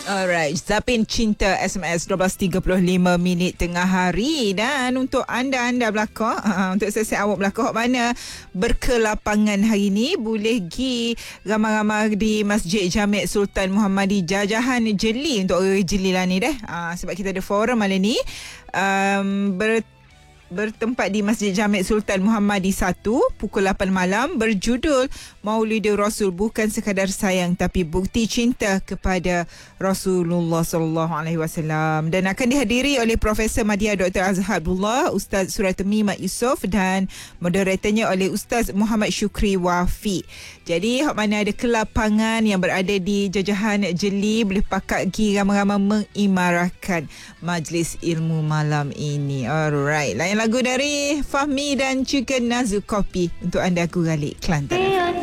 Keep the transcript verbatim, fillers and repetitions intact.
Alright, Zapin Cinta S M S dua belas tiga puluh lima minit tengah hari. Dan untuk anda-anda belakang, uh, untuk sesi awak belakang hok mana berkelapangan hari ni, boleh pergi ramai-ramai di Masjid Jami' Sultan Muhammadi Jajahan Jeli untuk orang Jeli lah ni deh. Uh, sebab kita ada forum malam ni. Um, ber bertempat di Masjid Jami' Sultan Muhammadi satu pukul lapan malam, berjudul Maulidur Rasul, bukan sekadar sayang tapi bukti cinta kepada Rasulullah sallallahu alaihi wasallam, dan akan dihadiri oleh Profesor Madya Doktor Azhar Abdullah, Ustaz Suratmi Mat Yusof, dan moderatornya oleh Ustaz Muhammad Syukri Wafi. Jadi hak mana ada kelapangan yang berada di Jajahan Jeli, boleh pakat pergi ramai-ramai mengimarahkan majlis ilmu malam ini. Alright, lain lagu dari Fahmi dan juga Nazu Kopi untuk anda, Aku Galik Kelantan.